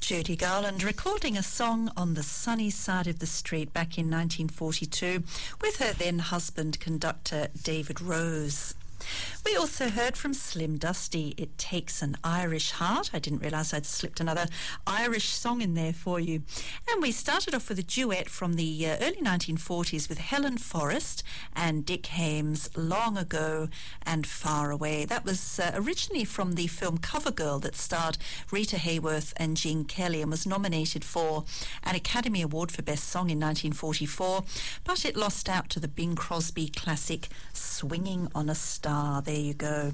Judy Garland recording a song on the sunny side of the street back in 1942 with her then husband, conductor David Rose. We also heard from Slim Dusty, It Takes an Irish Heart. I didn't realise I'd slipped another Irish song in there for you. And we started off with a duet from the early 1940s with Helen Forrest and Dick Hames, Long Ago and Far Away. That was originally from the film Covergirl that starred Rita Hayworth and Gene Kelly and was nominated for an Academy Award for Best Song in 1944, but it lost out to the Bing Crosby classic Swinging on a Star. There you go.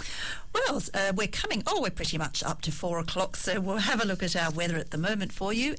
Well, we're pretty much up to 4 o'clock, so we'll have a look at our weather at the moment for you.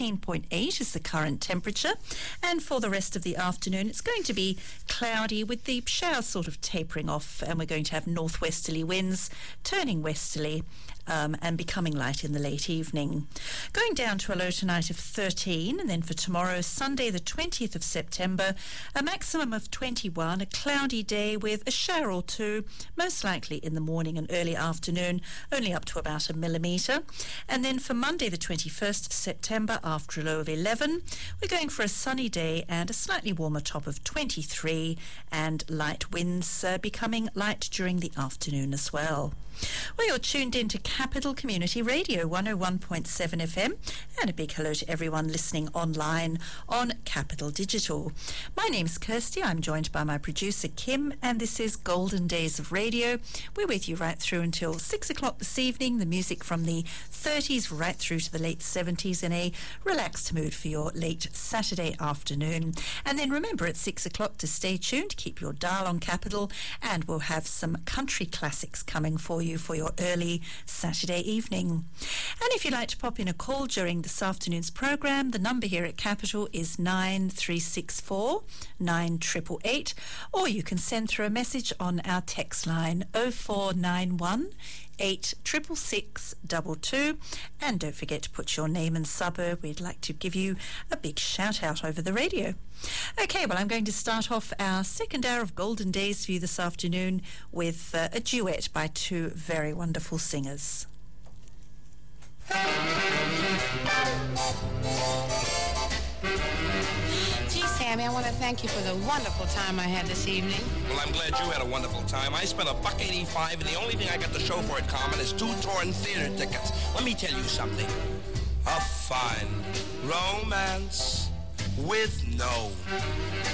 18.8 is the current temperature, and for the rest of the afternoon, it's going to be cloudy with the showers sort of tapering off, and we're going to have northwesterly winds turning westerly and becoming light in the late evening. Going down to a low tonight of 13, and then for tomorrow, Sunday the 20th of September, a maximum of 21, a cloudy day with a shower or two, most likely in the morning and early afternoon, only up to about 1 millimetre. And then for Monday the 21st of September, after a low of 11, we're going for a sunny day and a slightly warmer top of 23, and light winds becoming light during the afternoon as well. Well, you're tuned in to Capital Community Radio 101.7 FM, and a big hello to everyone listening online on Capital Digital. My name's Kirsty. I'm joined by my producer Kim, and this is Golden Days of Radio. We're with you right through until 6 o'clock this evening. The music from the 30s right through to the late 70s in a relaxed mood for your late Saturday afternoon. And then remember at 6 o'clock to stay tuned, keep your dial on Capital, and we'll have some country classics coming for you for your early Saturday evening. And if you'd like to pop in a call during this afternoon's programme, the number here at Capital is 9364 9888, or you can send through a message on our text line 0491 86662, and don't forget to put your name and suburb. We'd like to give you a big shout out over the radio. Okay, well, I'm going to start off our second hour of Golden Days for you this afternoon with a duet by two very wonderful singers. Sammy, I want to thank you for the wonderful time I had this evening. Well, I'm glad you had a wonderful time. I spent $1.85, and the only thing I got to show for it, Carmen, is 2 torn theater tickets. Let me tell you something. A fine romance with no